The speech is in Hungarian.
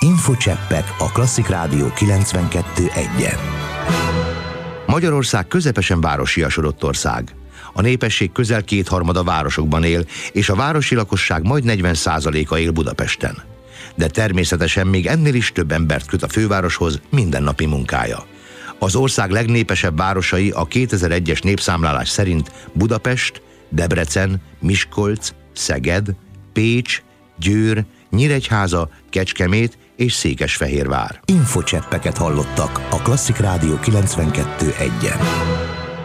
Infocseppek a Klasszik Rádió 92.1-en. Magyarország közepesen városiasodott ország. A népesség közel 2/3 városokban él, és a városi lakosság majd 40%-a él Budapesten. De természetesen még ennél is több embert köt a fővároshoz mindennapi munkája. Az ország legnépesebb városai a 2001-es népszámlálás szerint Budapest, Debrecen, Miskolc, Szeged, Pécs, Győr, Nyíregyháza, Kecskemét és Székesfehérvár. Infocseppeket hallottak a Klasszik Rádió 92.1-en.